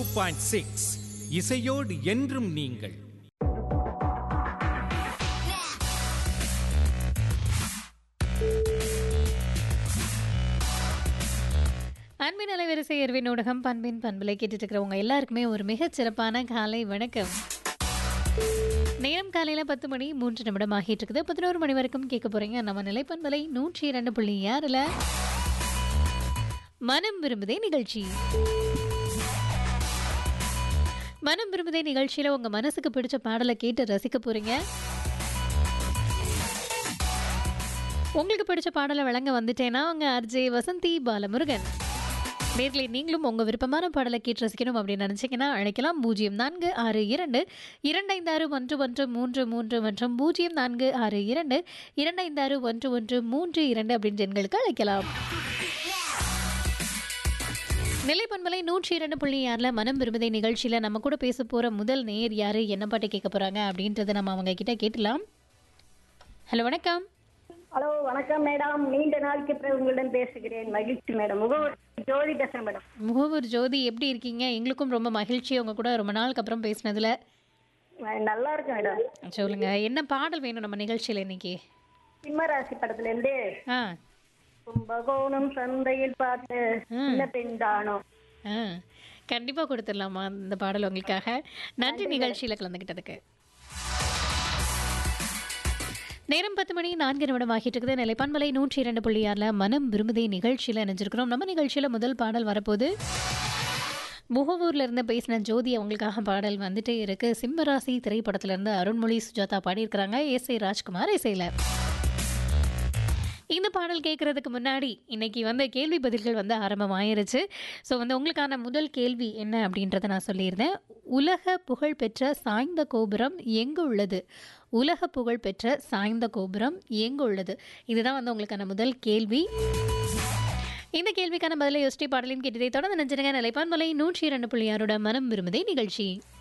102.6 இசையோடு என்றும் நீங்கள். அன்பின் அலைவரிசை எர்வின் ஊடகம் பண்பின் பண்பலை கேட்டுட்டு இருக்கிறவங்க எல்லாருக்குமே ஒரு மிகச் சிறப்பான காலை வணக்கம். நேரம் காலையில் 10 மணி 3 நிமிடம் ஆகிட்டு இருக்குது. 11 மணி வரைக்கும் கேட்க போறீங்க நம்ம நிலைப்பண்பலை 102.6 மனம் விரும்புதே நிகழ்ச்சி. மனம் விரும்புதே நிகழ்ச்சியில் உங்கள் மனசுக்கு பிடிச்ச பாடலை கேட்டு ரசிக்க போறீங்க. உங்களுக்கு பிடிச்ச பாடலை வழங்க வந்துட்டேன்னா அவங்க ஆர்ஜே வசந்தி பாலமுருகன். நேர்களை நீங்களும் உங்கள் விருப்பமான பாடலை கேட்டு ரசிக்கணும் அப்படின்னு நினச்சிங்கன்னா அழைக்கலாம். 0462 256 மற்றும் 0462 256 அப்படின்ற எண்களுக்கு அழைக்கலாம். நிலைப்பண்பலை 102.6 மனம் விரும்புதை நிகழ்ச்சியில் நம்ம கூட பேச போகிற முதல் நேர் யார், என்ன பாட்டு கேட்க போகிறாங்க அப்படின்றத நம்ம அவங்க கிட்ட கேட்டலாம். ஹலோ வணக்கம். ஹலோ வணக்கம் மேடம், நீண்ட நாளுக்கு பிறகு உங்களிடம் பேசுகிறேன். மகிழ்ச்சி மேடம். முகவர் ஜோதி பேசுறேன் மேடம். முகவர் ஜோதி, எப்படி இருக்கீங்க? எங்களுக்கும் ரொம்ப மகிழ்ச்சி உங்க கூட ரொம்ப நாளுக்கு அப்புறம் பேசினதுல. நல்லா இருக்கு மேடம். சொல்லுங்க, என்ன பாடல் வேணும் நம்ம நிகழ்ச்சியில் இன்னைக்கு? சிம்மராசி படத்துல இருந்து கும்பகோணம் சந்தையில் பார்த்து சின்ன பெண்தானோ. கண்டிப்பா கொடுத்துடலாமா இந்த பாடல் உங்களுக்காக. நன்றி நிகழ்ச்சியில கலந்துகிட்டதுக்கு. நேரம் 10 மணி 4 நிமிடம் ஆகிட்டு இருக்குது. நிலைப்பண்பலை 102.6 மனம் விரும்புதே நிகழ்ச்சியில் நினைஞ்சிருக்கிறோம். நம்ம நிகழ்ச்சியில் முதல் பாடல் வரப்போது முகவூர்ல இருந்து பேசின ஜோதி அவங்களுக்காக பாடல் வந்துட்டே இருக்கு. சிம்மராசி திரைப்படத்துல இருந்து அருண்மொழி சுஜாதா பாடியிருக்கிறாங்க. எஸ்.ஏ. ராஜ்குமார் இசையில. இந்த பாடல் கேட்கறதுக்கு முன்னாடி இன்னைக்கு கேள்வி பதில்கள் ஆரம்பமாயிருச்சு. ஸோ உங்களுக்கான முதல் கேள்வி என்ன அப்படின்றத நான் சொல்லியிருந்தேன். உலக புகழ்பெற்ற சாய்ந்த கோபுரம் எங்கு உள்ளது? உலக புகழ்பெற்ற சாய்ந்த கோபுரம் எங்கு உள்ளது? இதுதான் உங்களுக்கான முதல் கேள்வி. இந்த கேள்விக்கான பதிலை யோசிச்சு பாடலையும் கேட்டதை தொடர்ந்து நினைச்சிருங்க. நிலைப்பான்மலை 102.6 மனம் விரும்புதே நிகழ்ச்சி.